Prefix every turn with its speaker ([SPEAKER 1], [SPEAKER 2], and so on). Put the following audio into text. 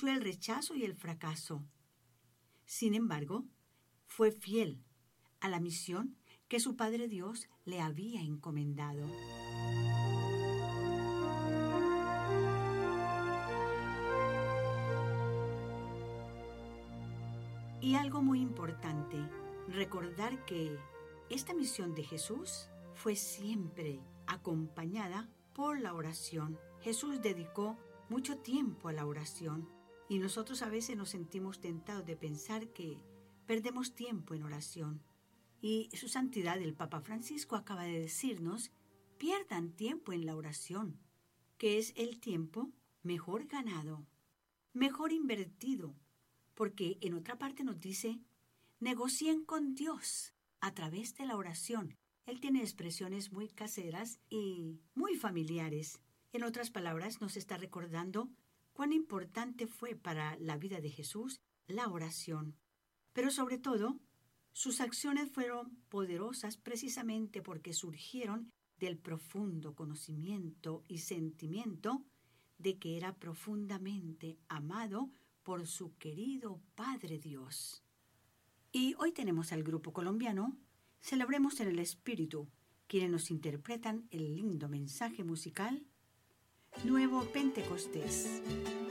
[SPEAKER 1] sufrió el rechazo y el fracaso. Sin embargo, fue fiel a la misión que su Padre Dios le había encomendado. Y algo muy importante, recordar que esta misión de Jesús fue siempre acompañada por la oración. Jesús dedicó mucho tiempo a la oración y nosotros a veces nos sentimos tentados de pensar que perdemos tiempo en oración. Y su santidad el Papa Francisco acaba de decirnos, pierdan tiempo en la oración, que es el tiempo mejor ganado, mejor invertido, porque en otra parte nos dice, negocien con Dios a través de la oración. Él tiene expresiones muy caseras y muy familiares. En otras palabras, nos está recordando cuán importante fue para la vida de Jesús la oración. Pero sobre todo, sus acciones fueron poderosas precisamente porque surgieron del profundo conocimiento y sentimiento de que era profundamente amado por su querido Padre Dios. Y hoy tenemos al grupo colombiano Celebremos en el Espíritu, quienes nos interpretan el lindo mensaje musical Nuevo Pentecostés.